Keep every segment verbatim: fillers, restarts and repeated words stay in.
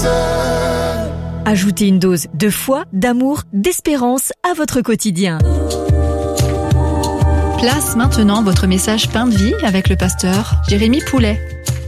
Ajoutez une dose de foi, d'amour, d'espérance à votre quotidien. Place maintenant votre message Pain de vie avec le pasteur Jérémy Poulet.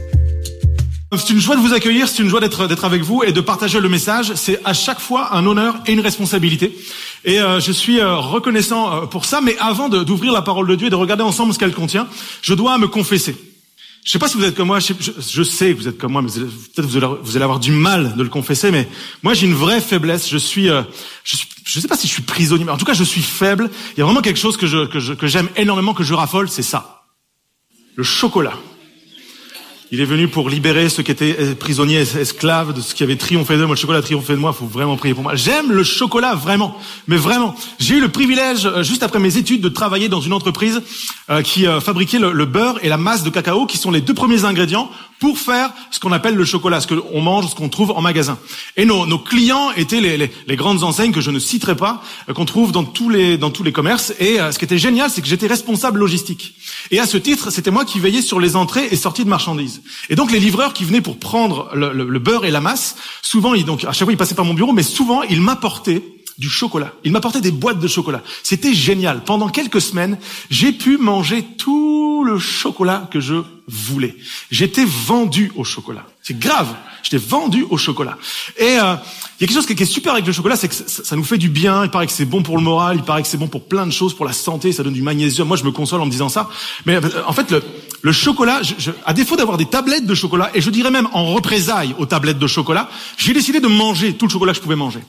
C'est une joie de vous accueillir, c'est une joie d'être d'être avec vous et de partager le message. C'est à chaque fois un honneur et une responsabilité. Et euh, je suis euh, reconnaissant euh, pour ça. Mais avant de, d'ouvrir la parole de Dieu et de regarder ensemble ce qu'elle contient, je dois me confesser. Je sais pas si vous êtes comme moi, je sais, je, je sais que vous êtes comme moi, mais peut-être vous allez, vous allez avoir du mal de le confesser, mais moi j'ai une vraie faiblesse. Je suis, euh, je suis, je sais pas si je suis prisonnier, mais en tout cas je suis faible. Il y a vraiment quelque chose que je, que je, que j'aime énormément, que je raffole, c'est ça. Le chocolat. Il est venu pour libérer ceux qui étaient prisonniers, esclaves, de ceux qui avaient triomphé d'eux. Moi, le chocolat a triomphé de moi, il faut vraiment prier pour moi. J'aime le chocolat, vraiment. Mais vraiment. J'ai eu le privilège, euh, juste après mes études, de travailler dans une entreprise euh, qui euh, fabriquait le, le beurre et la masse de cacao, qui sont les deux premiers ingrédients pour faire ce qu'on appelle le chocolat, ce qu'on mange, ce qu'on trouve en magasin. Et nos, nos clients étaient les, les, les grandes enseignes que je ne citerai pas, euh, qu'on trouve dans tous les, dans tous les commerces. Et euh, ce qui était génial, c'est que j'étais responsable logistique. Et à ce titre, c'était moi qui veillais sur les entrées et sorties de marchandises. Et donc les livreurs qui venaient pour prendre le, le, le beurre et la masse, souvent, ils, donc à chaque fois ils passaient par mon bureau, mais souvent ils m'apportaient du chocolat. Ils m'apportaient des boîtes de chocolat. C'était génial. Pendant quelques semaines, j'ai pu manger tout le chocolat que je voulais. J'étais vendu au chocolat. C'est grave. J'étais vendu au chocolat. Et euh, il y a quelque chose qui est super avec le chocolat, c'est que ça, ça nous fait du bien. Il paraît que c'est bon pour le moral, il paraît que c'est bon pour plein de choses, pour la santé, ça donne du magnésium. Moi, je me console en me disant ça. Mais euh, en fait, le, le chocolat, je, je, à défaut d'avoir des tablettes de chocolat, et je dirais même en représailles aux tablettes de chocolat, j'ai décidé de manger tout le chocolat que je pouvais manger.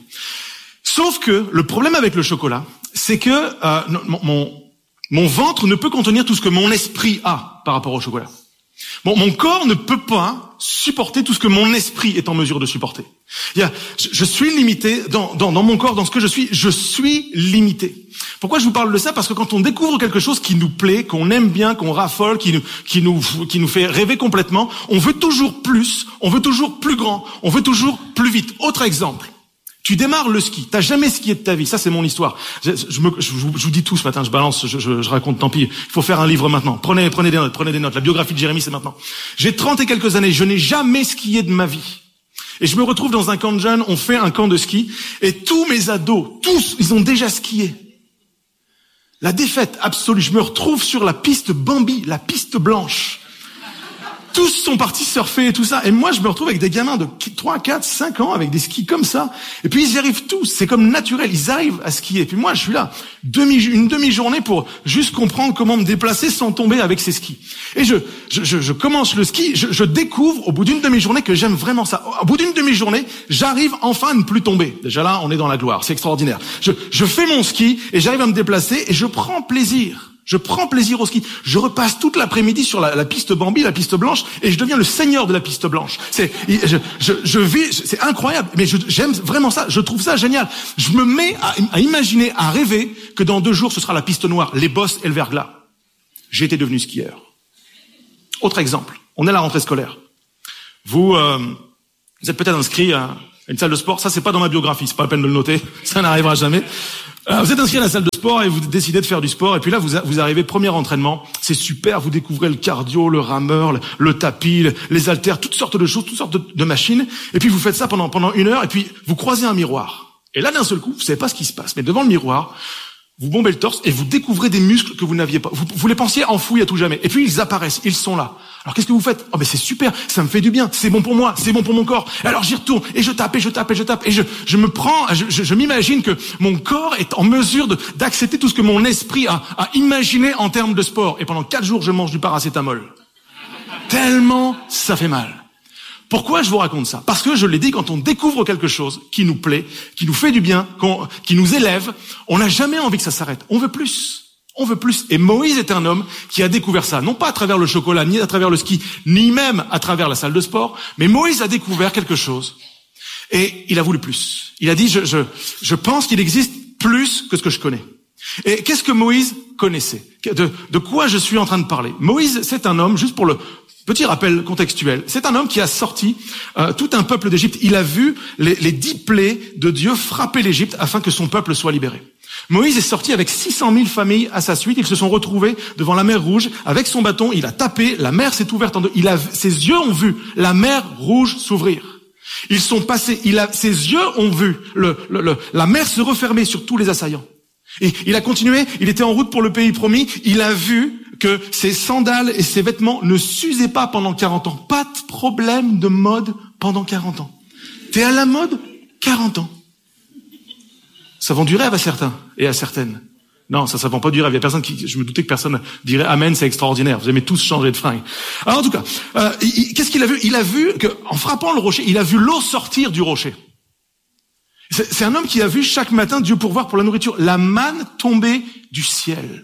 Sauf que le problème avec le chocolat, c'est que euh, mon, mon, mon ventre ne peut contenir tout ce que mon esprit a par rapport au chocolat. Bon, mon corps ne peut pas supporter tout ce que mon esprit est en mesure de supporter. Il y a, je, je suis limité dans, dans, dans mon corps, dans ce que je suis, je suis limité. Pourquoi je vous parle de ça? Parce que quand on découvre quelque chose qui nous plaît, qu'on aime bien, qu'on raffole, qui nous, qui nous, qui nous fait rêver complètement, on veut toujours plus, on veut toujours plus grand, on veut toujours plus vite. Autre exemple. Tu démarres le ski, t'as jamais skié de ta vie, ça c'est mon histoire. Je, je, me, je, vous, je vous dis tout ce matin, je balance, je, je, je raconte, tant pis. Il faut faire un livre maintenant. Prenez, prenez des notes, prenez des notes. La biographie de Jérémy, c'est maintenant. J'ai trente et quelques années, je n'ai jamais skié de ma vie. Et je me retrouve dans un camp de jeunes, on fait un camp de ski, et tous mes ados, tous, ils ont déjà skié. La défaite absolue, je me retrouve sur la piste Bambi, la piste blanche. Tous sont partis surfer et tout ça. Et moi, je me retrouve avec des gamins de trois, quatre, cinq ans avec des skis comme ça. Et puis, ils y arrivent tous. C'est comme naturel. Ils arrivent à skier. Et puis moi, je suis là, demi, une demi-journée pour juste comprendre comment me déplacer sans tomber avec ces skis. Et je, je, je, je commence le ski. Je, je découvre au bout d'une demi-journée que j'aime vraiment ça. Au bout d'une demi-journée, j'arrive enfin à ne plus tomber. Déjà là, on est dans la gloire. C'est extraordinaire. Je, je fais mon ski et j'arrive à me déplacer et je prends plaisir. Je prends plaisir au ski. Je repasse toute l'après-midi sur la, la piste Bambi, la piste blanche, et je deviens le seigneur de la piste blanche. C'est, je, je, je vis, c'est incroyable. Mais je, j'aime vraiment ça. Je trouve ça génial. Je me mets à, à imaginer, à rêver que dans deux jours ce sera la piste noire, les bosses et le verglas. J'ai été devenu skieur. Autre exemple. On est à la rentrée scolaire. Vous, euh, vous êtes peut-être inscrit à une salle de sport. Ça, c'est pas dans ma biographie. C'est pas la peine de le noter. Ça n'arrivera jamais. Alors, vous êtes inscrit à la salle de sport et vous décidez de faire du sport. Et puis là, vous, vous arrivez, premier entraînement. C'est super, vous découvrez le cardio, le rameur, le, le tapis, le, les haltères, toutes sortes de choses, toutes sortes de, de machines. Et puis vous faites ça pendant, pendant une heure et puis vous croisez un miroir. Et là, d'un seul coup, vous savez pas ce qui se passe. Mais devant le miroir, vous bombez le torse et vous découvrez des muscles que vous n'aviez pas. Vous, vous les pensiez enfouis à tout jamais. Et puis ils apparaissent, ils sont là. Alors qu'est-ce que vous faites? Oh ben c'est super, ça me fait du bien, c'est bon pour moi, c'est bon pour mon corps. Alors j'y retourne et je tape et je tape et je tape et je je me prends, je, je, je m'imagine que mon corps est en mesure de, d'accepter tout ce que mon esprit a, a imaginé en termes de sport. Et pendant quatre jours, je mange du paracétamol. Tellement ça fait mal. Pourquoi je vous raconte ça? Parce que je l'ai dit, quand on découvre quelque chose qui nous plaît, qui nous fait du bien, qu'on, qui nous élève, on n'a jamais envie que ça s'arrête. On veut plus. On veut plus. Et Moïse est un homme qui a découvert ça, non pas à travers le chocolat, ni à travers le ski, ni même à travers la salle de sport, mais Moïse a découvert quelque chose. Et il a voulu plus. Il a dit, je, je, je pense qu'il existe plus que ce que je connais. Et qu'est-ce que Moïse connaissait? De, de quoi je suis en train de parler? Moïse, c'est un homme, juste pour le petit rappel contextuel, c'est un homme qui a sorti euh, tout un peuple d'Égypte. Il a vu les, les dix plaies de Dieu frapper l'Égypte afin que son peuple soit libéré. Moïse est sorti avec six cent mille familles à sa suite. Ils se sont retrouvés devant la mer Rouge. Avec son bâton, il a tapé. La mer s'est ouverte en deux. Il a, ses yeux ont vu la mer Rouge s'ouvrir. Ils sont passés, il a, ses yeux ont vu le, le, le, la mer se refermer sur tous les assaillants. Et il a continué, il était en route pour le pays promis, il a vu que ses sandales et ses vêtements ne s'usaient pas pendant quarante ans. Pas de problème de mode pendant quarante ans. T'es à la mode quarante ans. Ça vend du rêve à certains et à certaines. Non, ça, ça vend pas du rêve. Il y a personne qui, je me doutais que personne dirait amen, c'est extraordinaire. Vous aimez tous changer de fringue. Alors, en tout cas, euh, il, qu'est-ce qu'il a vu? Il a vu que, en frappant le rocher, il a vu l'eau sortir du rocher. C'est, c'est un homme qui a vu chaque matin Dieu pourvoir pour la nourriture, la manne tomber du ciel.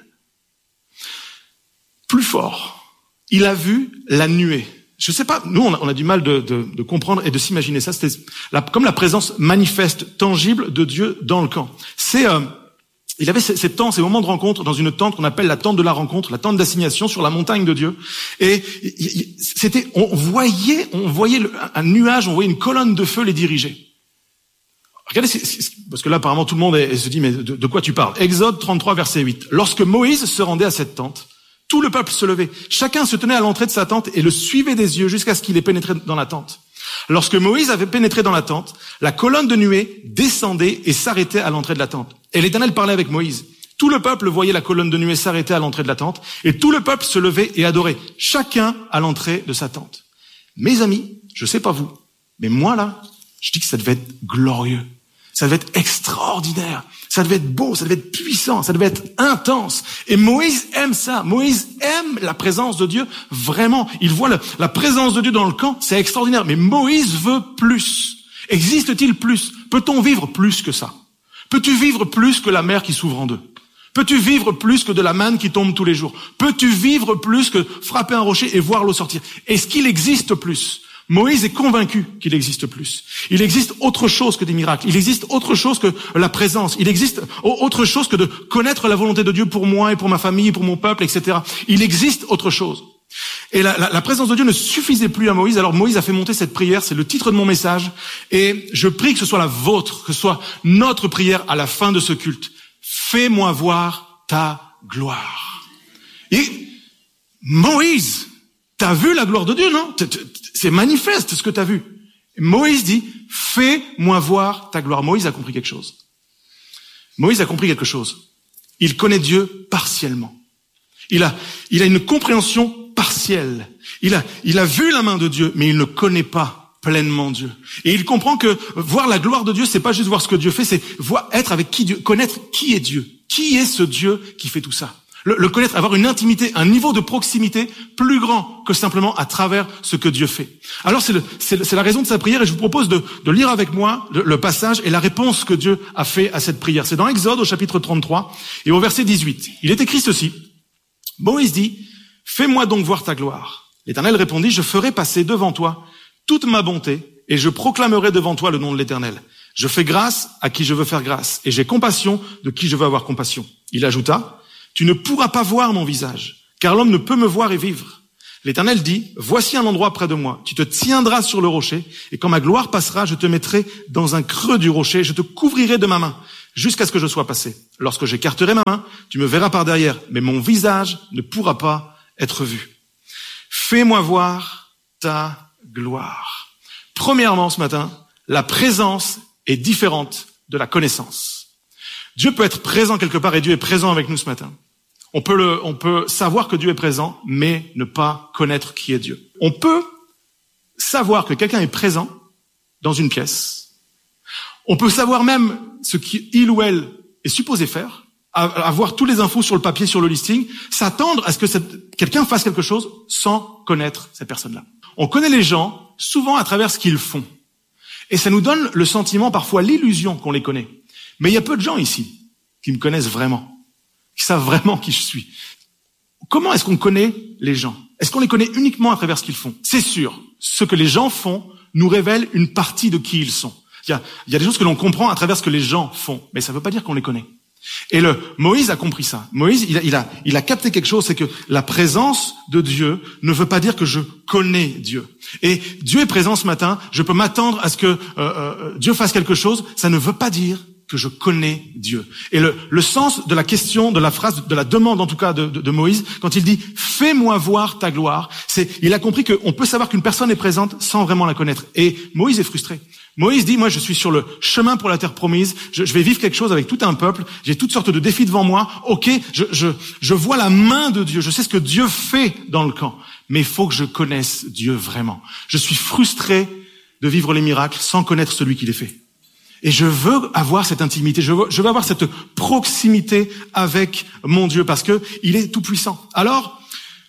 Plus fort, il a vu la nuée. Je sais pas, nous on a, on a du mal de, de, de comprendre et de s'imaginer ça. C'était la, comme la présence manifeste, tangible de Dieu dans le camp. C'est euh, Il avait ces, ces temps, ces moments de rencontre dans une tente qu'on appelle la tente de la rencontre, la tente d'assignation sur la montagne de Dieu. Et c'était, on voyait, on voyait le, un nuage, on voyait une colonne de feu les diriger. Regardez, c'est, c'est, parce que là apparemment tout le monde est, se dit mais de, de quoi tu parles? Exode trente-trois verset huit. Lorsque Moïse se rendait à cette tente, tout le peuple se levait. Chacun se tenait à l'entrée de sa tente et le suivait des yeux jusqu'à ce qu'il ait pénétré dans la tente. Lorsque Moïse avait pénétré dans la tente, la colonne de nuée descendait et s'arrêtait à l'entrée de la tente. Et l'Éternel parlait avec Moïse. Tout le peuple voyait la colonne de nuée s'arrêter à l'entrée de la tente, et tout le peuple se levait et adorait, chacun à l'entrée de sa tente. Mes amis, je sais pas vous, mais moi là, je dis que ça devait être glorieux. Ça devait être extraordinaire. Ça devait être beau, ça devait être puissant, ça devait être intense. Et Moïse aime ça. Moïse aime la présence de Dieu, vraiment. Il voit la, la présence de Dieu dans le camp, c'est extraordinaire. Mais Moïse veut plus. Existe-t-il plus? Peut-on vivre plus que ça? Peux-tu vivre plus que la mer qui s'ouvre en deux? Peux-tu vivre plus que de la manne qui tombe tous les jours? Peux-tu vivre plus que frapper un rocher et voir l'eau sortir? Est-ce qu'il existe plus? Moïse est convaincu qu'il existe plus. Il existe autre chose que des miracles. Il existe autre chose que la présence. Il existe autre chose que de connaître la volonté de Dieu pour moi et pour ma famille, pour mon peuple, et cetera. Il existe autre chose. Et la, la, la présence de Dieu ne suffisait plus à Moïse. Alors Moïse a fait monter cette prière, c'est le titre de mon message. Et je prie que ce soit la vôtre, que ce soit notre prière à la fin de ce culte. Fais-moi voir ta gloire. Et Moïse, t'as vu la gloire de Dieu, non? C'est manifeste ce que t'as vu. Et Moïse dit, fais-moi voir ta gloire. Moïse a compris quelque chose. Moïse a compris quelque chose. Il connaît Dieu partiellement. Il a, il a une compréhension partielle. Il a, il a vu la main de Dieu, mais il ne connaît pas pleinement Dieu. Et il comprend que voir la gloire de Dieu, c'est pas juste voir ce que Dieu fait, c'est voir, être avec qui Dieu, connaître qui est Dieu. Qui est ce Dieu qui fait tout ça? Le, le connaître, avoir une intimité, un niveau de proximité plus grand que simplement à travers ce que Dieu fait. Alors c'est, le, c'est, c'est la raison de sa prière et je vous propose de, de lire avec moi le, le passage et la réponse que Dieu a fait à cette prière. C'est dans Exode au chapitre trente-trois et au verset dix-huit. Il est écrit ceci. Moïse dit, « Fais-moi donc voir ta gloire. » L'Éternel répondit, « Je ferai passer devant toi toute ma bonté et je proclamerai devant toi le nom de l'Éternel. Je fais grâce à qui je veux faire grâce et j'ai compassion de qui je veux avoir compassion. » Il ajouta, « Tu ne pourras pas voir mon visage, car l'homme ne peut me voir et vivre. » L'Éternel dit, « Voici un endroit près de moi. Tu te tiendras sur le rocher, et quand ma gloire passera, je te mettrai dans un creux du rocher, je te couvrirai de ma main, jusqu'à ce que je sois passé. Lorsque j'écarterai ma main, tu me verras par derrière, mais mon visage ne pourra pas être vu. Fais-moi voir ta gloire. » Premièrement, ce matin, la présence est différente de la connaissance. Dieu peut être présent quelque part, et Dieu est présent avec nous ce matin. On peut le, on peut savoir que Dieu est présent, mais ne pas connaître qui est Dieu. On peut savoir que quelqu'un est présent dans une pièce. On peut savoir même ce qu'il ou elle est supposé faire, avoir tous les infos sur le papier, sur le listing, s'attendre à ce que cette, quelqu'un fasse quelque chose sans connaître cette personne-là. On connaît les gens souvent à travers ce qu'ils font. Et ça nous donne le sentiment, parfois l'illusion qu'on les connaît. Mais il y a peu de gens ici qui me connaissent vraiment, qui savent vraiment qui je suis. Comment est-ce qu'on connaît les gens? Est-ce qu'on les connaît uniquement à travers ce qu'ils font? C'est sûr, ce que les gens font nous révèle une partie de qui ils sont. Il y a, il y a des choses que l'on comprend à travers ce que les gens font, mais ça ne veut pas dire qu'on les connaît. Et le Moïse a compris ça. Moïse, il a, il a, il a capté quelque chose, c'est que la présence de Dieu ne veut pas dire que je connais Dieu. Et Dieu est présent ce matin, je peux m'attendre à ce que euh, euh, Dieu fasse quelque chose, ça ne veut pas dire que je connais Dieu. Et le, le sens de la question, de la phrase, de la demande en tout cas de, de, de Moïse, quand il dit « fais-moi voir ta gloire », c'est, il a compris qu'on peut savoir qu'une personne est présente sans vraiment la connaître. Et Moïse est frustré. Moïse dit « moi je suis sur le chemin pour la terre promise, je, je vais vivre quelque chose avec tout un peuple, j'ai toutes sortes de défis devant moi, ok, je, je, je vois la main de Dieu, je sais ce que Dieu fait dans le camp, mais il faut que je connaisse Dieu vraiment. Je suis frustré de vivre les miracles sans connaître celui qui les fait. Et je veux avoir cette intimité, je veux, je veux avoir cette proximité avec mon Dieu parce que il est tout puissant. Alors,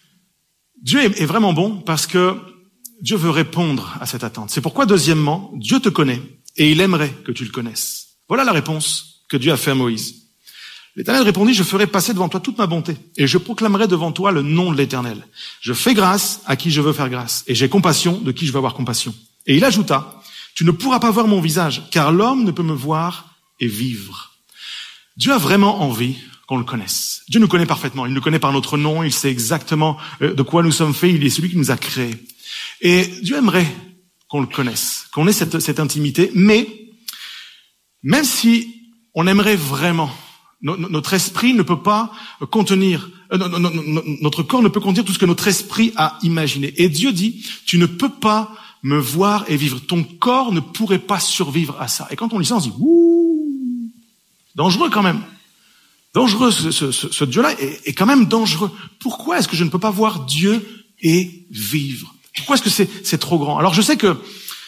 Dieu est, est vraiment bon parce que Dieu veut répondre à cette attente. C'est pourquoi, deuxièmement, Dieu te connaît et il aimerait que tu le connaisses. Voilà la réponse que Dieu a fait à Moïse. L'Éternel répondit, je ferai passer devant toi toute ma bonté et je proclamerai devant toi le nom de l'Éternel. Je fais grâce à qui je veux faire grâce et j'ai compassion de qui je veux avoir compassion. Et il ajouta, tu ne pourras pas voir mon visage, car l'homme ne peut me voir et vivre. Dieu a vraiment envie qu'on le connaisse. Dieu nous connaît parfaitement. Il nous connaît par notre nom. Il sait exactement de quoi nous sommes faits. Il est celui qui nous a créés. Et Dieu aimerait qu'on le connaisse, qu'on ait cette, cette intimité. Mais même si on aimerait vraiment, no, notre esprit ne peut pas contenir, euh, no, no, no, notre corps ne peut contenir tout ce que notre esprit a imaginé. Et Dieu dit, tu ne peux pas me voir et vivre. Ton corps ne pourrait pas survivre à ça. Et quand on lit ça, on se dit, ouh, dangereux quand même. Dangereux, ce, ce, ce, ce Dieu-là est, est quand même dangereux. Pourquoi est-ce que je ne peux pas voir Dieu et vivre? Pourquoi est-ce que c'est, c'est trop grand? Alors je sais que,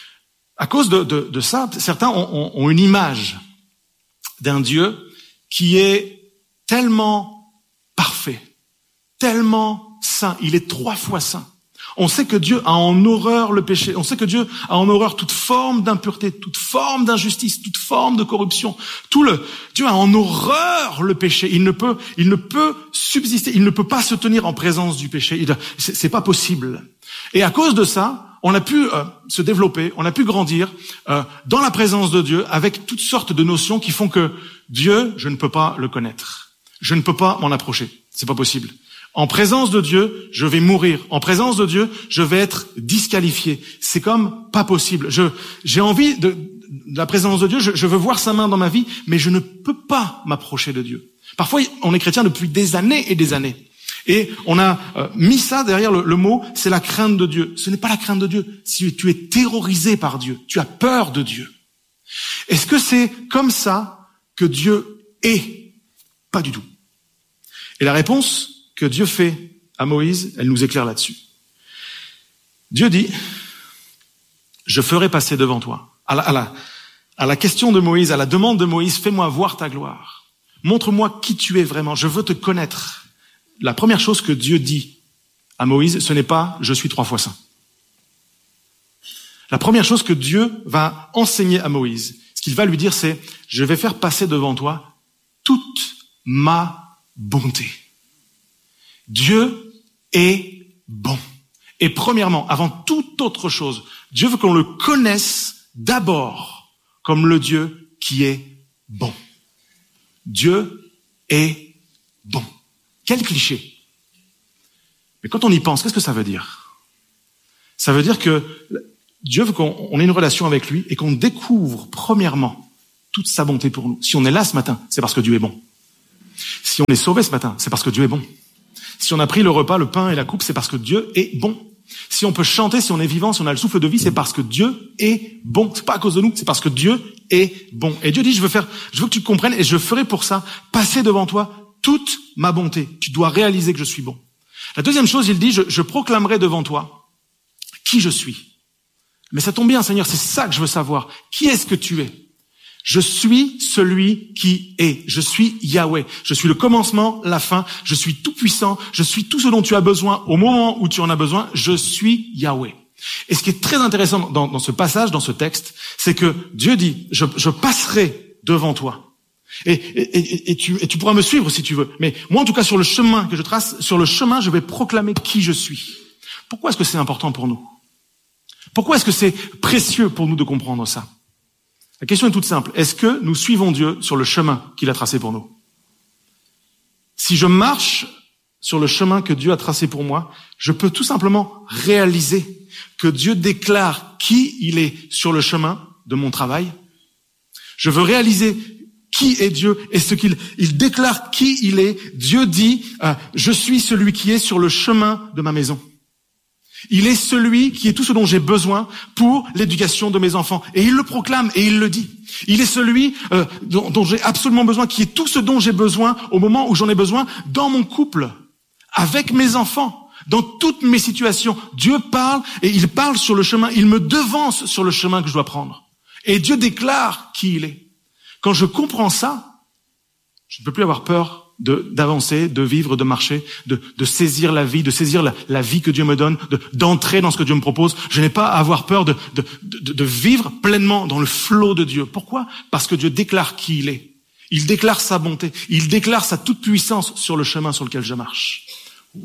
à cause de, de, de ça, certains ont, ont, ont une image d'un Dieu qui est tellement parfait, tellement saint. Il est trois fois saint. On sait que Dieu a en horreur le péché. On sait que Dieu a en horreur toute forme d'impureté, toute forme d'injustice, toute forme de corruption. Tout le, Dieu a en horreur le péché. Il ne peut, il ne peut subsister. Il ne peut pas se tenir en présence du péché. Il, c'est, c'est pas possible. Et à cause de ça, on a pu euh, se développer, on a pu grandir euh, dans la présence de Dieu avec toutes sortes de notions qui font que Dieu, je ne peux pas le connaître. Je ne peux pas m'en approcher. C'est pas possible. En présence de Dieu, je vais mourir. En présence de Dieu, je vais être disqualifié. C'est comme pas possible. Je, j'ai envie de, de la présence de Dieu. Je, je veux voir sa main dans ma vie, mais je ne peux pas m'approcher de Dieu. Parfois, on est chrétien depuis des années et des années. Et on a euh, mis ça derrière le, le mot, c'est la crainte de Dieu. Ce n'est pas la crainte de Dieu. Si tu es terrorisé par Dieu, tu as peur de Dieu. Est-ce que c'est comme ça que Dieu est? Pas du tout. Et la réponse que Dieu fait à Moïse, elle nous éclaire là-dessus. Dieu dit, je ferai passer devant toi. À la, à la, à la question de Moïse, à la demande de Moïse, fais-moi voir ta gloire. Montre-moi qui tu es vraiment. Je veux te connaître. La première chose que Dieu dit à Moïse, ce n'est pas « je suis trois fois saint ». La première chose que Dieu va enseigner à Moïse, ce qu'il va lui dire, c'est « je vais faire passer devant toi toute ma bonté ». Dieu est bon. Et premièrement, avant toute autre chose, Dieu veut qu'on le connaisse d'abord comme le Dieu qui est bon. Dieu est bon. Quel cliché. Mais quand on y pense, qu'est-ce que ça veut dire? Ça veut dire que Dieu veut qu'on ait une relation avec lui et qu'on découvre premièrement toute sa bonté pour nous. Si on est là ce matin, c'est parce que Dieu est bon. Si on est sauvé ce matin, c'est parce que Dieu est bon. Si on a pris le repas, le pain et la coupe, c'est parce que Dieu est bon. Si on peut chanter, si on est vivant, si on a le souffle de vie, c'est parce que Dieu est bon. C'est pas à cause de nous, c'est parce que Dieu est bon. Et Dieu dit, je veux faire, je veux que tu comprennes et je ferai pour ça passer devant toi toute ma bonté. Tu dois réaliser que je suis bon. La deuxième chose, il dit, je, je proclamerai devant toi qui je suis. Mais ça tombe bien, Seigneur, c'est ça que je veux savoir. Qui est-ce que tu es? Je suis celui qui est. Je suis Yahweh. Je suis le commencement, la fin. Je suis tout puissant. Je suis tout ce dont tu as besoin au moment où tu en as besoin. Je suis Yahweh. Et ce qui est très intéressant dans, dans ce passage, dans ce texte, c'est que Dieu dit, je, je passerai devant toi. Et, et, et, et, tu, et tu pourras me suivre si tu veux. Mais moi, en tout cas, sur le chemin que je trace, sur le chemin, je vais proclamer qui je suis. Pourquoi est-ce que c'est important pour nous? Pourquoi est-ce que c'est précieux pour nous de comprendre ça? La question est toute simple. Est-ce que nous suivons Dieu sur le chemin qu'il a tracé pour nous? Si je marche sur le chemin que Dieu a tracé pour moi, je peux tout simplement réaliser que Dieu déclare qui il est sur le chemin de mon travail. Je veux réaliser qui est Dieu et ce qu'il il déclare qui il est. Dieu dit, euh, je suis celui qui est sur le chemin de ma maison. Il est celui qui est tout ce dont j'ai besoin pour l'éducation de mes enfants. Et il le proclame et il le dit. Il est celui euh, dont, dont j'ai absolument besoin, qui est tout ce dont j'ai besoin au moment où j'en ai besoin dans mon couple, avec mes enfants, dans toutes mes situations. Dieu parle et il parle sur le chemin. Il me devance sur le chemin que je dois prendre. Et Dieu déclare qui il est. Quand je comprends ça, je ne peux plus avoir peur de d'avancer, de vivre, de marcher, de de saisir la vie, de saisir la, la vie que Dieu me donne, de d'entrer dans ce que Dieu me propose. Je n'ai pas à avoir peur de de de, de vivre pleinement dans le flot de Dieu. Pourquoi ? Parce que Dieu déclare qui il est. Il déclare sa bonté. Il déclare sa toute-puissance sur le chemin sur lequel je marche. Waouh !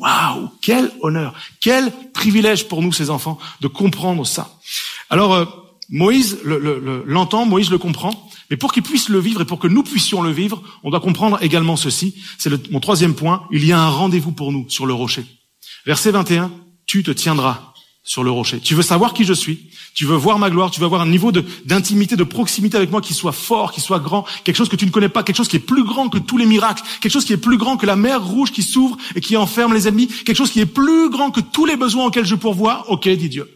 Quel honneur, quel privilège pour nous, ces enfants, de comprendre ça. Alors, euh, Moïse le, le, le, l'entend, Moïse le comprend. Mais pour qu'il puisse le vivre et pour que nous puissions le vivre, on doit comprendre également ceci. C'est le, mon troisième point. Il y a un rendez-vous pour nous sur le rocher. Verset vingt et un. Tu te tiendras sur le rocher. Tu veux savoir qui je suis. Tu veux voir ma gloire. Tu veux avoir un niveau de, d'intimité, de proximité avec moi qui soit fort, qui soit grand. Quelque chose que tu ne connais pas. Quelque chose qui est plus grand que tous les miracles. Quelque chose qui est plus grand que la mer rouge qui s'ouvre et qui enferme les ennemis. Quelque chose qui est plus grand que tous les besoins auxquels je pourvois. Ok, dit Dieu.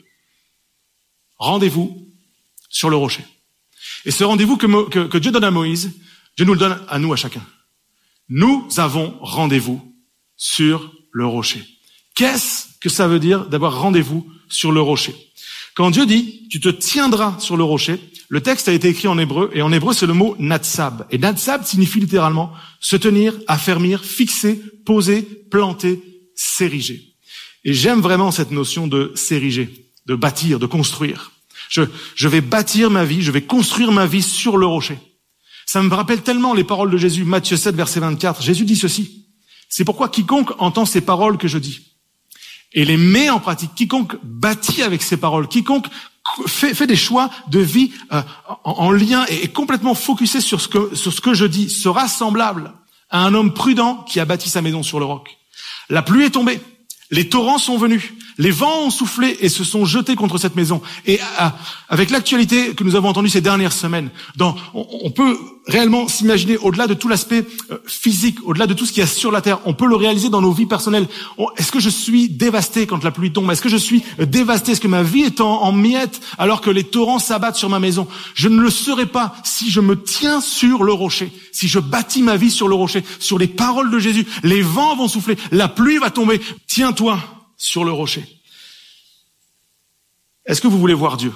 Rendez-vous sur le rocher. Et ce rendez-vous que, Mo, que, que Dieu donne à Moïse, Dieu nous le donne à nous, à chacun. Nous avons rendez-vous sur le rocher. Qu'est-ce que ça veut dire d'avoir rendez-vous sur le rocher ? Quand Dieu dit « tu te tiendras sur le rocher », le texte a été écrit en hébreu, et en hébreu c'est le mot « natsab ». Et « natsab » signifie littéralement se tenir, affermir, fixer, poser, planter, s'ériger. Et j'aime vraiment cette notion de s'ériger, de bâtir, de construire. Je, je vais bâtir ma vie, je vais construire ma vie sur le rocher. Ça me rappelle tellement les paroles de Jésus, Matthieu sept, verset vingt-quatre. Jésus dit ceci. C'est pourquoi quiconque entend ces paroles que je dis et les met en pratique, quiconque bâtit avec ces paroles, quiconque fait, fait des choix de vie euh, en, en lien et est complètement focusé sur ce que, sur ce que je dis, sera semblable à un homme prudent qui a bâti sa maison sur le roc. La pluie est tombée. Les torrents sont venus, les vents ont soufflé et se sont jetés contre cette maison. Et à, avec l'actualité que nous avons entendue ces dernières semaines, dans, on, on peut réellement s'imaginer au-delà de tout l'aspect euh, physique, au-delà de tout ce qu'il y a sur la terre, on peut le réaliser dans nos vies personnelles. On, est-ce que je suis dévasté quand la pluie tombe ? Est-ce que je suis dévasté ? Est-ce que ma vie est en, en miettes alors que les torrents s'abattent sur ma maison ? Je ne le serai pas si je me tiens sur le rocher, si je bâtis ma vie sur le rocher, sur les paroles de Jésus. Les vents vont souffler, la pluie va tomber. Tiens-toi sur le rocher. Est-ce que vous voulez voir Dieu ?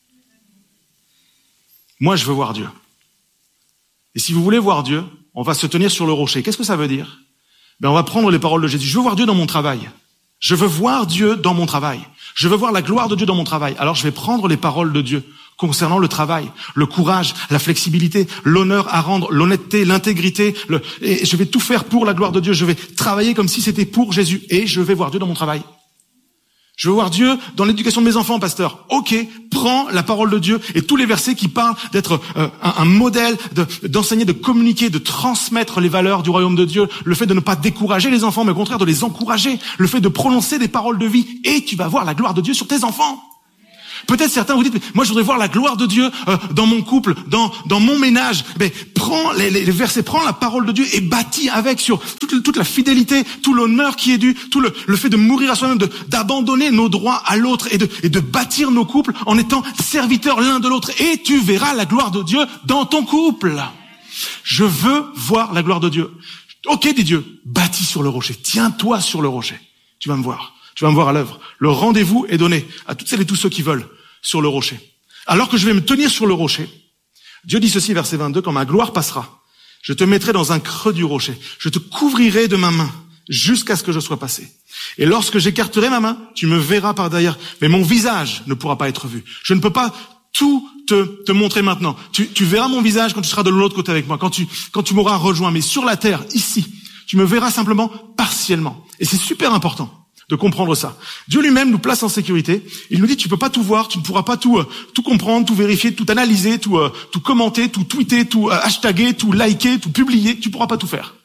Moi, je veux voir Dieu. Et si vous voulez voir Dieu, on va se tenir sur le rocher. Qu'est-ce que ça veut dire ? Ben, on va prendre les paroles de Jésus. Je veux voir Dieu dans mon travail. Je veux voir Dieu dans mon travail. Je veux voir la gloire de Dieu dans mon travail. Alors, je vais prendre les paroles de Dieu concernant le travail, le courage, la flexibilité, l'honneur à rendre, l'honnêteté, l'intégrité. Le... Et je vais tout faire pour la gloire de Dieu. Je vais travailler comme si c'était pour Jésus. Et je vais voir Dieu dans mon travail. Je veux voir Dieu dans l'éducation de mes enfants, pasteur. Ok, prends la parole de Dieu et tous les versets qui parlent d'être euh, un, un modèle, de, d'enseigner, de communiquer, de transmettre les valeurs du royaume de Dieu, le fait de ne pas décourager les enfants, mais au contraire de les encourager, le fait de prononcer des paroles de vie, et tu vas voir la gloire de Dieu sur tes enfants. Peut-être certains vous dites, moi je voudrais voir la gloire de Dieu euh, dans mon couple, dans dans mon ménage. Mais prends les, les versets, prends la parole de Dieu et bâtis avec sur toute, toute la fidélité, tout l'honneur qui est dû, tout le, le fait de mourir à soi-même, de, d'abandonner nos droits à l'autre et de, et de bâtir nos couples en étant serviteurs l'un de l'autre. Et tu verras la gloire de Dieu dans ton couple. Je veux voir la gloire de Dieu. Ok, dit Dieu, bâtis sur le rocher, tiens-toi sur le rocher. Tu vas me voir. Tu vas me voir à l'œuvre. Le rendez-vous est donné à toutes celles et tous ceux qui veulent sur le rocher. Alors que je vais me tenir sur le rocher, Dieu dit ceci, verset vingt-deux, quand ma gloire passera, je te mettrai dans un creux du rocher. Je te couvrirai de ma main jusqu'à ce que je sois passé. Et lorsque j'écarterai ma main, tu me verras par derrière. Mais mon visage ne pourra pas être vu. Je ne peux pas tout te, te montrer maintenant. Tu, tu verras mon visage quand tu seras de l'autre côté avec moi, quand tu, quand tu m'auras rejoint. Mais sur la terre, ici, tu me verras simplement partiellement. Et c'est super important de comprendre ça. Dieu lui-même nous place en sécurité. Il nous dit, tu peux pas tout voir, tu ne pourras pas tout, euh, tout comprendre, tout vérifier, tout analyser, tout, euh, tout commenter, tout tweeter, tout euh, hashtaguer, tout liker, tout publier. Tu pourras pas tout faire.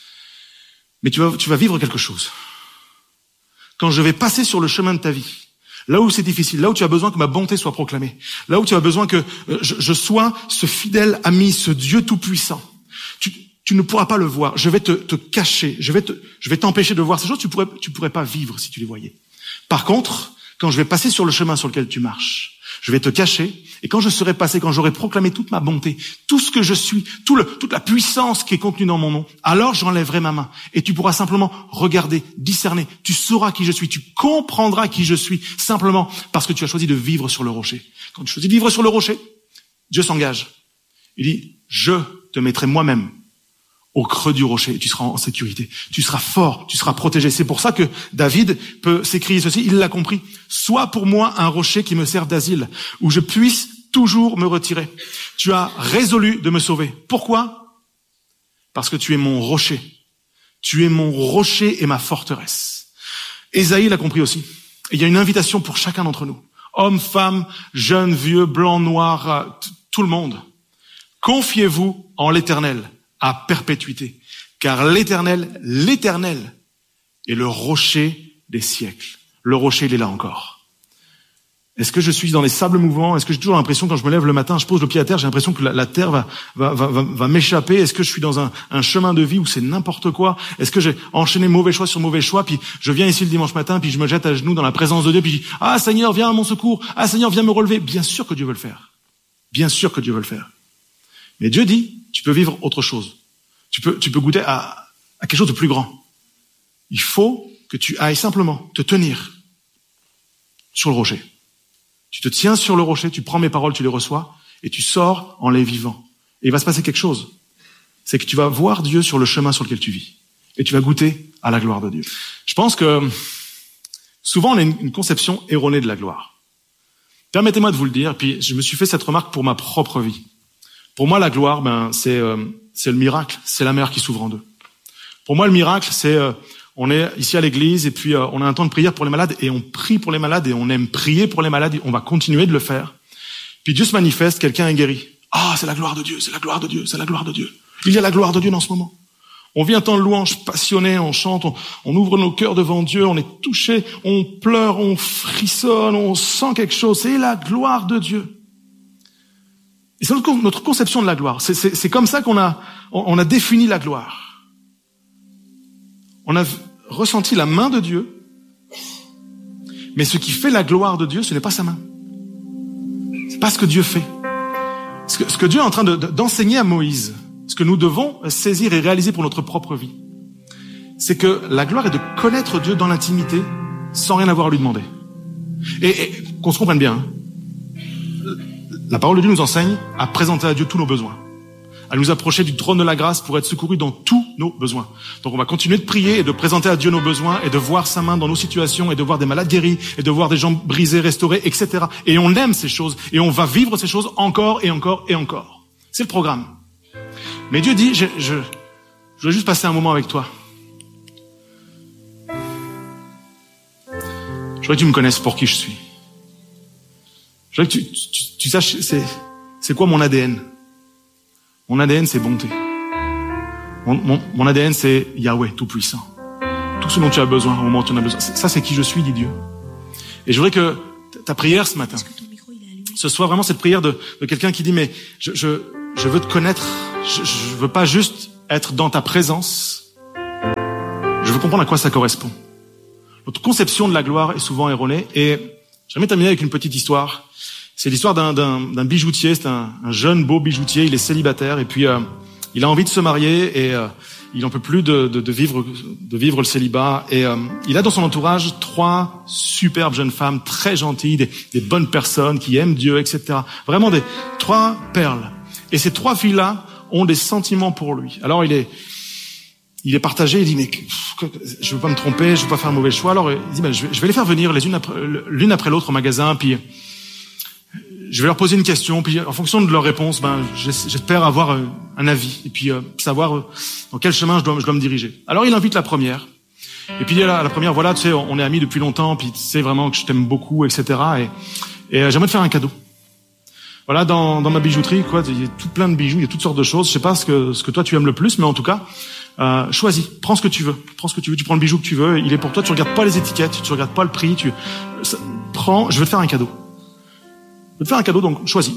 Mais tu vas, tu vas vivre quelque chose. Quand je vais passer sur le chemin de ta vie, là où c'est difficile, là où tu as besoin que ma bonté soit proclamée, là où tu as besoin que euh, je, je sois ce fidèle ami, ce Dieu tout-puissant, tu ne pourras pas le voir. Je vais te, te cacher. Je vais te, je vais t'empêcher de voir ces choses. Tu pourrais, tu pourrais pas vivre si tu les voyais. Par contre, quand je vais passer sur le chemin sur lequel tu marches, je vais te cacher. Et quand je serai passé, quand j'aurai proclamé toute ma bonté, tout ce que je suis, tout le, toute la puissance qui est contenue dans mon nom, alors j'enlèverai ma main. Et tu pourras simplement regarder, discerner. Tu sauras qui je suis. Tu comprendras qui je suis simplement parce que tu as choisi de vivre sur le rocher. Quand tu choisis de vivre sur le rocher, Dieu s'engage. Il dit, je te mettrai moi-même au creux du rocher et tu seras en sécurité. Tu seras fort, tu seras protégé. C'est pour ça que David peut s'écrire ceci, il l'a compris. Sois pour moi un rocher qui me serve d'asile, où je puisse toujours me retirer. Tu as résolu de me sauver. Pourquoi? Parce que tu es mon rocher. Tu es mon rocher et ma forteresse. Ésaïe l'a compris aussi. Et il y a une invitation pour chacun d'entre nous. Hommes, femmes, jeunes, vieux, blancs, noirs, t- tout le monde. Confiez-vous en l'Éternel à perpétuité, car l'Éternel, l'Éternel est le rocher des siècles. Le rocher, il est là encore. Est-ce que je suis dans les sables mouvants? Est-ce que j'ai toujours l'impression, quand je me lève le matin, je pose le pied à terre, j'ai l'impression que la, la terre va, va, va, va, va m'échapper? Est-ce que je suis dans un, un chemin de vie où c'est n'importe quoi? Est-ce que j'ai enchaîné mauvais choix sur mauvais choix, puis je viens ici le dimanche matin, puis je me jette à genoux dans la présence de Dieu, puis je dis, ah Seigneur, viens à mon secours, ah Seigneur, viens me relever. Bien sûr que Dieu veut le faire. Bien sûr que Dieu veut le faire. Mais Dieu dit, tu peux vivre autre chose. Tu peux, tu peux goûter à, à quelque chose de plus grand. Il faut que tu ailles simplement te tenir sur le rocher. Tu te tiens sur le rocher, tu prends mes paroles, tu les reçois, et tu sors en les vivant. Et il va se passer quelque chose. C'est que tu vas voir Dieu sur le chemin sur lequel tu vis. Et tu vas goûter à la gloire de Dieu. Je pense que souvent on a une, une conception erronée de la gloire. Permettez-moi de vous le dire, puis je me suis fait cette remarque pour ma propre vie. Pour moi, la gloire, ben, c'est, euh, c'est le miracle, c'est la mer qui s'ouvre en deux. Pour moi, le miracle, c'est, euh, on est ici à l'église et puis euh, on a un temps de prière pour les malades et on prie pour les malades et on aime prier pour les malades et on va continuer de le faire. Puis Dieu se manifeste, quelqu'un est guéri. Ah, c'est la gloire de Dieu, c'est la gloire de Dieu, c'est la gloire de Dieu. Il y a la gloire de Dieu dans ce moment. On vit un temps de louange passionné, on chante, on, on ouvre nos cœurs devant Dieu, on est touché, on pleure, on frissonne, on sent quelque chose. C'est la gloire de Dieu. Et c'est notre, notre conception de la gloire. C'est, c'est, c'est comme ça qu'on a, on a défini la gloire. On a ressenti la main de Dieu, mais ce qui fait la gloire de Dieu, ce n'est pas sa main. C'est pas ce que Dieu fait. Ce que, ce que Dieu est en train de, de, d'enseigner à Moïse, ce que nous devons saisir et réaliser pour notre propre vie, c'est que la gloire est de connaître Dieu dans l'intimité sans rien avoir à lui demander. Et, et qu'on se comprenne bien, hein. La parole de Dieu nous enseigne à présenter à Dieu tous nos besoins, à nous approcher du trône de la grâce pour être secourus dans tous nos besoins. Donc on va continuer de prier et de présenter à Dieu nos besoins et de voir sa main dans nos situations et de voir des malades guéris et de voir des gens brisés, restaurés, et cetera. Et on aime ces choses et on va vivre ces choses encore et encore et encore. C'est le programme. Mais Dieu dit, je, je, je veux juste passer un moment avec toi. Je voudrais que tu me connaisses pour qui je suis. Je veux que tu, tu, tu saches, c'est, c'est quoi mon A D N? Mon A D N, c'est bonté. Mon, mon, mon A D N, c'est Yahweh, tout-puissant. Tout ce dont tu as besoin, au moment où tu en as besoin. Ça, c'est qui je suis, dit Dieu. Et je voudrais que ta prière ce matin, ce soit vraiment cette prière de, de quelqu'un qui dit, mais je, je, je veux te connaître. Je, je veux pas juste être dans ta présence. Je veux comprendre à quoi ça correspond. Notre conception de la gloire est souvent erronée. Et j'aimerais terminer avec une petite histoire. C'est l'histoire d'un, d'un, d'un bijoutier, c'est un, un jeune beau bijoutier, il est célibataire et puis euh, il a envie de se marier et euh, il en peut plus de, de, de vivre de vivre le célibat et euh, il a dans son entourage trois superbes jeunes femmes très gentilles, des, des bonnes personnes qui aiment Dieu, et cetera. Vraiment des trois perles. Et ces trois filles-là ont des sentiments pour lui. Alors il est il est partagé, il dit mais je veux pas me tromper, je veux pas faire un mauvais choix. Alors il dit ben, je, vais, je vais les faire venir les unes après l'une après l'autre au magasin puis je vais leur poser une question, puis en fonction de leur réponse, ben j'espère avoir un avis et puis euh, savoir dans quel chemin je dois, je dois me diriger. Alors il invite la première, et puis il dit à la première, voilà, tu sais, on est amis depuis longtemps, puis tu sais vraiment que je t'aime beaucoup, et cetera. Et, et euh, j'aimerais te faire un cadeau. Voilà, dans, dans ma bijouterie, quoi, il y a tout plein de bijoux, il y a toutes sortes de choses. Je sais pas ce que ce que toi tu aimes le plus, mais en tout cas, euh, choisis, prends ce que tu veux, prends ce que tu veux, tu prends le bijou que tu veux, il est pour toi. Tu regardes pas les étiquettes, tu regardes pas le prix, tu ça, prends, je veux te faire un cadeau. Je vais te faire un cadeau, donc choisis.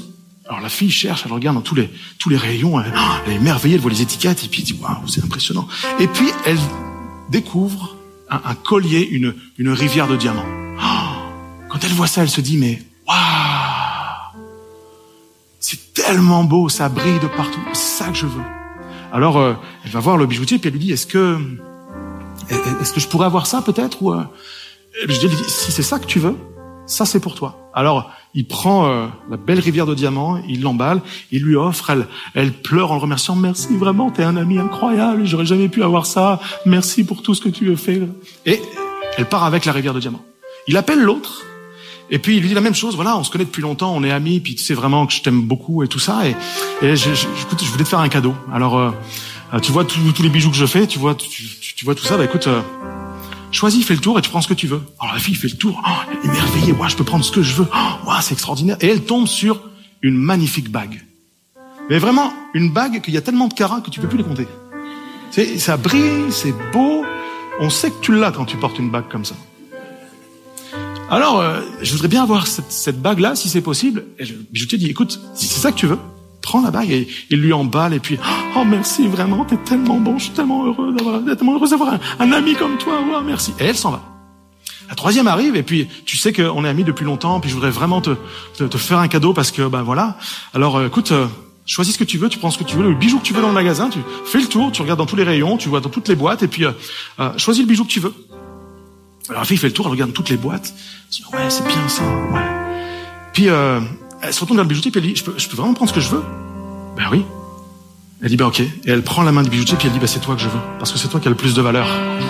Alors la fille cherche, elle regarde dans tous les tous les rayons, elle, elle est émerveillée, elle voit les étiquettes et puis elle dit waouh, c'est impressionnant. Et puis elle découvre un, un collier, une une rivière de diamants. Quand elle voit ça, elle se dit mais waouh, c'est tellement beau, ça brille de partout, c'est ça que je veux. Alors euh, elle va voir le bijoutier puis elle lui dit est-ce que est-ce que je pourrais avoir ça peut-être ou euh... Le bijoutier lui dit si c'est ça que tu veux, ça c'est pour toi. Alors il prend euh, la belle rivière de diamants, il l'emballe, il lui offre, elle, elle pleure en le remerciant. Merci vraiment, t'es un ami incroyable, j'aurais jamais pu avoir ça. Merci pour tout ce que tu as fait. Et elle part avec la rivière de diamants. Il appelle l'autre, et puis il lui dit la même chose. Voilà, on se connaît depuis longtemps, on est amis, puis tu sais vraiment que je t'aime beaucoup et tout ça. Et, et je, je, écoute, je voulais te faire un cadeau. Alors, euh, tu vois tous les bijoux que je fais, tu vois, tu, tu, tu vois tout ça. Bah écoute. Euh, Choisis, fais le tour et tu prends ce que tu veux. Alors la fille fait le tour, oh, elle est émerveillée, ouais, je peux prendre ce que je veux, oh, ouais, c'est extraordinaire. Et elle tombe sur une magnifique bague. Mais vraiment, une bague qu'il y a tellement de carats que tu peux plus les compter. C'est, ça brille, c'est beau, on sait que tu l'as quand tu portes une bague comme ça. Alors, euh, je voudrais bien avoir cette, cette bague-là, si c'est possible. Et le bijoutier dit, écoute, si c'est ça que tu veux, prends la bague et il lui emballe et puis oh merci vraiment, t'es tellement bon, je suis tellement heureux d'avoir, tellement heureux d'avoir un, un ami comme toi, ouais, merci. Et elle s'en va. La troisième arrive et puis tu sais qu'on est amis depuis longtemps, puis je voudrais vraiment te, te, te faire un cadeau parce que ben voilà. Alors euh, écoute, euh, choisis ce que tu veux, tu prends ce que tu veux, le bijou que tu veux dans le magasin, tu fais le tour, tu regardes dans tous les rayons, tu vois dans toutes les boîtes et puis euh, euh, choisis le bijou que tu veux. Alors la fille fait le tour, elle regarde toutes les boîtes, elle dit ouais c'est bien ça, ouais. Puis euh, elle se retourne vers le bijoutier puis elle dit je peux, je peux vraiment prendre ce que je veux? Ben oui. Elle dit ben ok. Et elle prend la main du bijoutier puis elle dit ben c'est toi que je veux parce que c'est toi qui as le plus de valeur.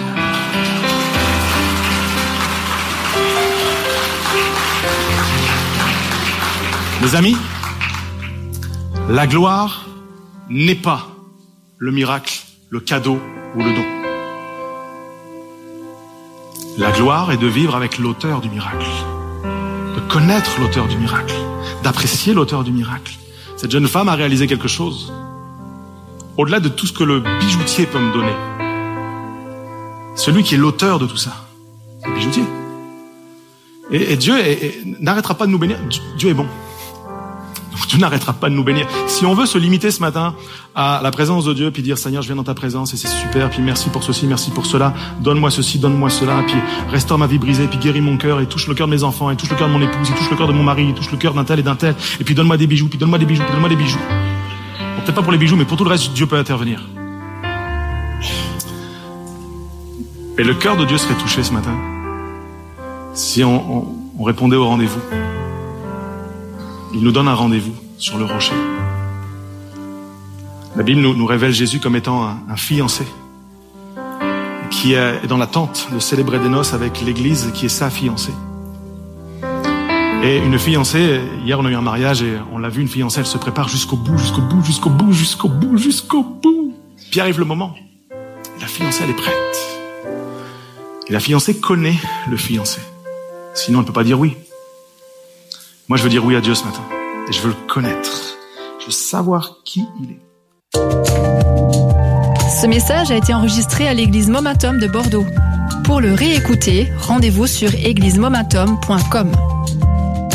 Mes amis, la gloire n'est pas le miracle, le cadeau ou le don. La gloire est de vivre avec l'auteur du miracle, de connaître l'auteur du miracle, d'apprécier l'auteur du miracle. Cette jeune femme a réalisé quelque chose, au-delà de tout ce que le bijoutier peut me donner. Celui qui est l'auteur de tout ça, c'est le bijoutier. Et, et Dieu est, est, n'arrêtera pas de nous bénir. Dieu est bon. Donc Dieu n'arrêtera pas de nous bénir. Si on veut se limiter ce matin à la présence de Dieu, puis dire Seigneur, je viens dans ta présence et c'est super, puis merci pour ceci, merci pour cela, donne-moi ceci, donne-moi cela, puis restaure ma vie brisée, puis guéris mon cœur, et touche le cœur de mes enfants, et touche le cœur de mon épouse, et touche le cœur de mon mari, et touche le cœur d'un tel et d'un tel, et puis donne-moi des bijoux, puis donne-moi des bijoux, puis donne-moi des bijoux. Bon, peut-être pas pour les bijoux, mais pour tout le reste, Dieu peut intervenir. Et le cœur de Dieu serait touché ce matin si on, on, on répondait au rendez-vous. Il nous donne un rendez-vous sur le rocher. La Bible nous, nous révèle Jésus comme étant un, un fiancé qui est dans l'attente de célébrer des noces avec l'Église qui est sa fiancée. Et une fiancée, hier on a eu un mariage et on l'a vu, une fiancée, elle se prépare jusqu'au bout, jusqu'au bout, jusqu'au bout, jusqu'au bout, jusqu'au bout. Puis arrive le moment. Et la fiancée, elle est prête. Et la fiancée connaît le fiancé. Sinon, elle ne peut pas dire oui. Moi, je veux dire oui à Dieu ce matin. Et je veux le connaître. Je veux savoir qui il est. Ce message a été enregistré à l'église Momentum de Bordeaux. Pour le réécouter, rendez-vous sur église momentum point com.